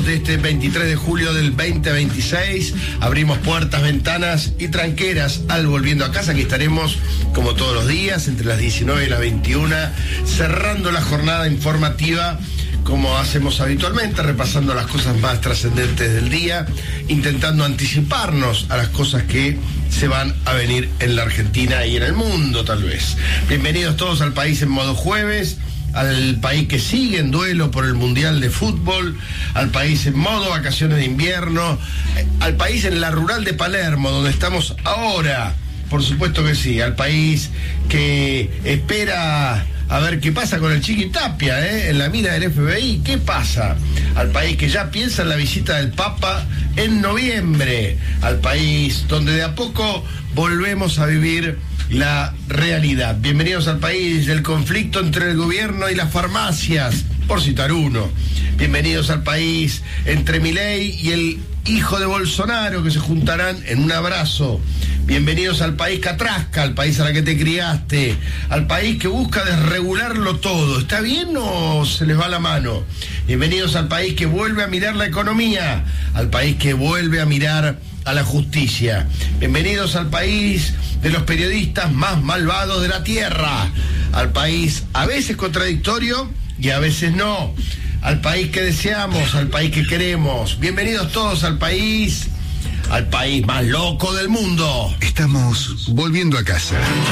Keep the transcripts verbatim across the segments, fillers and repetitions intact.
de este veintitrés de julio del veinte veintiséis. Abrimos puertas, ventanas y tranqueras al Volviendo a Casa. Aquí estaremos como todos los días entre las diecinueve y las veintiuna, cerrando la jornada informativa como hacemos habitualmente, repasando las cosas más trascendentes del día, intentando anticiparnos a las cosas que se van a venir en la Argentina y en el mundo, tal vez. Bienvenidos todos al País en modo jueves, al país que sigue en duelo por el Mundial de Fútbol, al país en modo vacaciones de invierno, al país en la rural de Palermo, donde estamos ahora, por supuesto que sí, al país que espera a ver qué pasa con el Chiqui Tapia, ¿eh? En la mira del F B I, ¿qué pasa? Al país que ya piensa en la visita del Papa en noviembre, al país donde de a poco volvemos a vivir la realidad. Bienvenidos al país del conflicto entre el gobierno y las farmacias, por citar uno. Bienvenidos al país entre Milei y el hijo de Bolsonaro, que se juntarán en un abrazo. Bienvenidos al país catrasca, al país a la que te criaste, al país que busca desregularlo todo. ¿Está bien o se les va la mano? Bienvenidos al país que vuelve a mirar la economía, al país que vuelve a mirar a la justicia. Bienvenidos al país de los periodistas más malvados de la tierra, al país a veces contradictorio y a veces no, al país que deseamos, al país que queremos. Bienvenidos todos al país, al país más loco del mundo. Estamos volviendo a casa.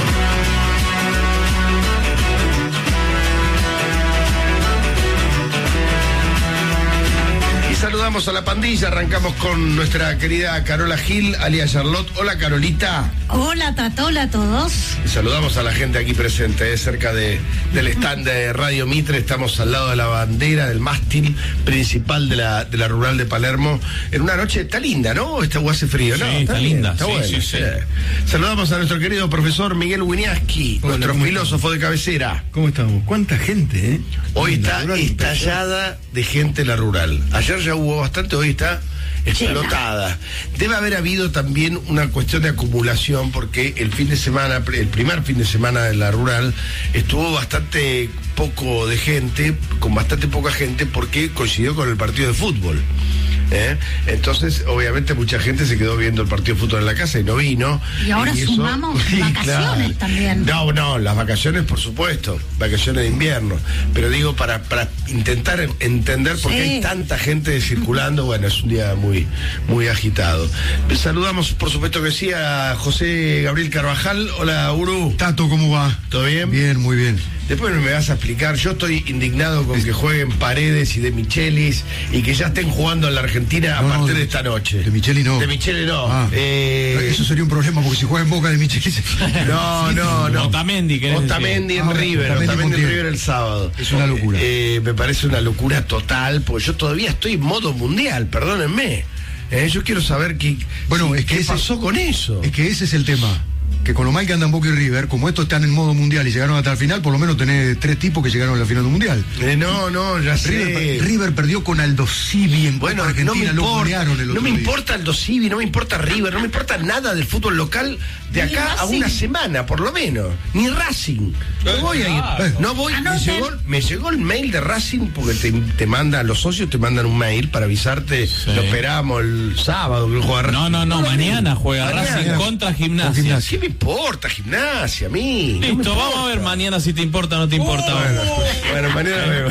Saludamos a la pandilla, arrancamos con nuestra querida Carola Gil, alias Charlotte. Hola, Carolita. Hola, Tato, hola a todos. Y saludamos a la gente aquí presente, eh, cerca de, del stand de Radio Mitre. Estamos al lado de la bandera, del mástil principal de la, de la rural de Palermo. En una noche, está linda, ¿no? Está o hace frío, ¿no? Sí, está, está linda. Está sí, bueno. Sí, sí. Eh. Saludamos a nuestro querido profesor Miguel Winiaski, Hola, nuestro filósofo de cabecera. ¿Cómo estamos? ¿Cuánta gente, eh? Hoy En la está rural estallada de gente en la rural. Ayer ya hubo bastante, hoy está explotada. Debe haber habido también una cuestión de acumulación, porque el fin de semana, el primer fin de semana de la rural, estuvo bastante poco de gente, con bastante poca gente, porque coincidió con el partido de fútbol. ¿Eh? Entonces, obviamente, mucha gente se quedó viendo el partido de fútbol en la casa y no vino. Y ahora y eso, sumamos sí, vacaciones claro. también. No, no, las vacaciones, por supuesto, vacaciones de invierno. Pero digo, para, para intentar entender por qué Sí. hay tanta gente circulando, bueno, es un día muy, muy agitado. Saludamos, por supuesto que sí, a José Gabriel Carvajal. Hola, Uru. Tato, ¿cómo va? ¿Todo bien? Bien, muy bien. Después me vas a explicar, yo estoy indignado con que jueguen Paredes y De Michelis y que ya estén jugando en la Argentina a No, partir no, de, de- esta noche. de Micheli no. De Micheli no. Ah. Eh, Eso sería un problema, porque si juega en Boca de Micheli... no, no, no. Otamendi, querés Otamendi en Ah, River, Otamendi Otamendi en Montiel. River el sábado. Es una locura. Eh, me parece una locura total, porque yo todavía estoy en modo mundial, perdónenme. Eh, yo quiero saber qué, Bueno, qué, es que qué ese- pasó con eso. Es que ese es el tema. Que con lo mal que andan Boca y River, como estos están en modo mundial y llegaron hasta el final, por lo menos tenés tres tipos que llegaron a la final del mundial. Eh, no, no, ya sé. River, River perdió con Aldo Civi en Bueno, Copa Argentina, no me lo importa, golearon el no otro me día. importa Aldo Civi, no me importa River, no me importa nada del fútbol local de Ni acá a Racing. una semana, por lo menos. Ni Racing. No voy a ir. Claro. No voy. Me Anoten. llegó, me llegó el mail de Racing porque te, te mandan, los socios te mandan un mail para avisarte. Sí. Lo esperamos el sábado que juega Racing. No, no, no, lo mañana mismo. juega Mañana. Racing contra Gimnasia. Con Gimnasia. ¿Qué me importa gimnasia a mí? No me Listo, importa. vamos a ver mañana si te importa o no te importa. Bueno, bueno, mañana vemos.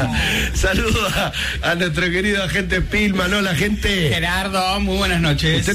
Saludos a, a nuestro querido agente Pilman, ¿no? La gente. Gerardo, muy buenas noches. Usted